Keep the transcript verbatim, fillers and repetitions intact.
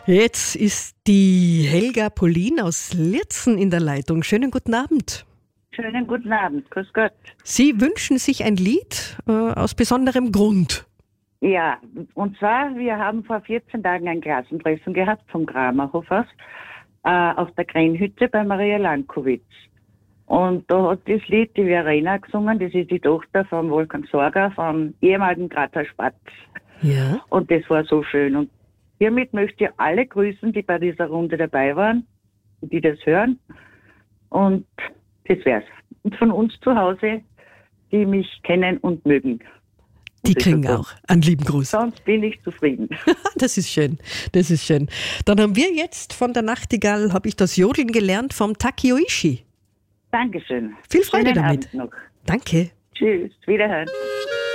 Jetzt ist die Helga Pollin aus Lierzen in der Leitung. Schönen guten Abend. Schönen guten Abend, grüß Gott. Sie wünschen sich ein Lied äh, aus besonderem Grund. Ja, und zwar, wir haben vor vierzehn Tagen ein Klassentreffen gehabt vom Kramerhof aus, äh, auf der Kränhütte bei Maria Lankowitz. Und da hat das Lied die Verena gesungen, das ist die Tochter von Wolfgang Sorger, vom ehemaligen Grazer Spatz. Ja. Und das war so schön. Und hiermit möchte ich alle grüßen, die bei dieser Runde dabei waren, die das hören. Und das wär's. Und von uns zu Hause, die mich kennen und mögen. Die kriegen auch einen lieben Gruß. Sonst bin ich zufrieden. Das ist schön, das ist schön. Dann haben wir jetzt von der Nachtigall, habe ich das Jodeln gelernt, vom Takioishi. Dankeschön. Viel Freude Schönen damit. Abend noch. Danke. Tschüss, wiederhören.